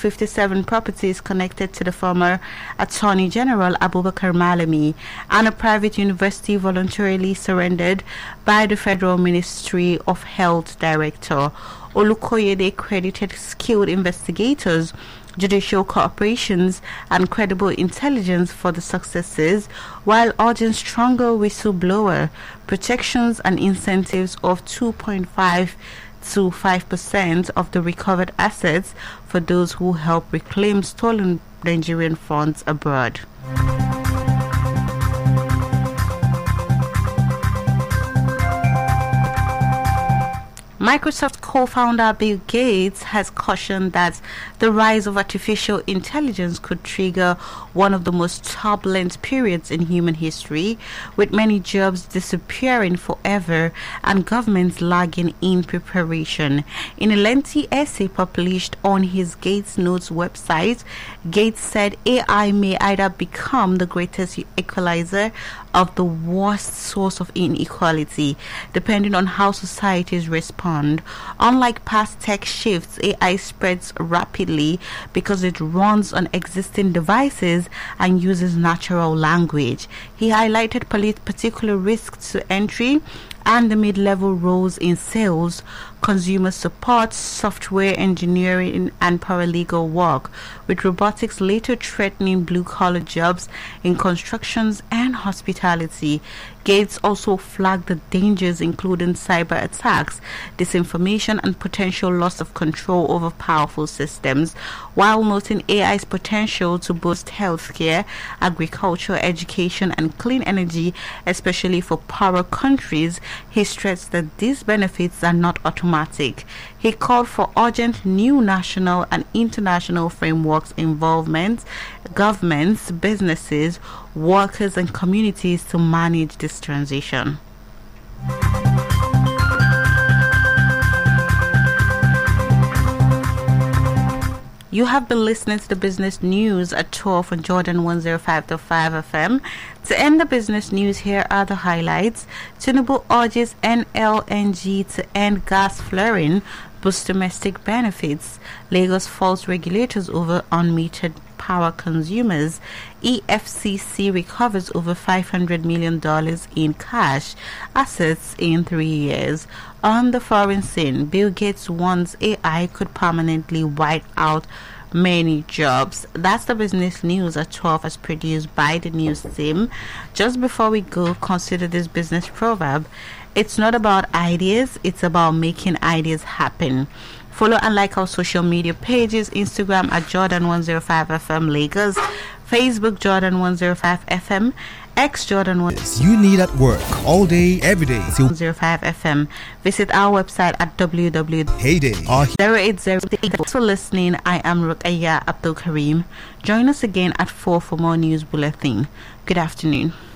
57 properties connected to the former Attorney General Abubakar Malami, and a private university voluntarily surrendered by the Federal Ministry of Health Director. Olukoyede credited skilled investigators, judicial cooperations, and credible intelligence for the successes, while urging stronger whistleblower protections and incentives of 2.5 to 5% of the recovered assets for those who help reclaim stolen Nigerian funds abroad. Microsoft co-founder Bill Gates has cautioned that the rise of artificial intelligence could trigger one of the most turbulent periods in human history, with many jobs disappearing forever and governments lagging in preparation. In a lengthy essay published on his Gates Notes website, Gates said AI may either become the greatest equalizer of the worst source of inequality, depending on how societies respond. Unlike past tech shifts, AI spreads rapidly because it runs on existing devices and uses natural language. He highlighted particular risks to entry and the mid-level roles in sales, consumer support, software engineering, and paralegal work, with robotics later threatening blue-collar jobs in constructions and hospitality. Gates also flagged the dangers including cyber attacks, disinformation, and potential loss of control over powerful systems, while noting AI's potential to boost healthcare, agriculture, education, and clean energy, especially for poorer countries. He stressed that these benefits are not automatic. He called for urgent new national and international frameworks involving governments, businesses, workers, and communities to manage this transition. You have been listening to the business news at 12 on Jordan 105.5 FM. To end the business news, here are the highlights. Tinubu urges NLNG to end gas flaring, boost domestic benefits. Lagos faults regulators over unmetered power consumers. EFCC recovers over $500 million in cash assets in 3 years. On the foreign scene, Bill Gates warns AI could permanently wipe out many jobs. That's the business news at 12 as produced by the news team. Just before we go, consider this business proverb. It's not about ideas, it's about making ideas happen. Follow and like our social media pages: Instagram at Jordan105FM Lagos, Facebook Jordan 105 FM, X Jordan 105 you need at work all day, every day. 105 FM. Visit our website at www.heyday080. Thanks for listening. I am Rukaya Abdul Karim. Join us again at 4 for more news bulletin. Good afternoon.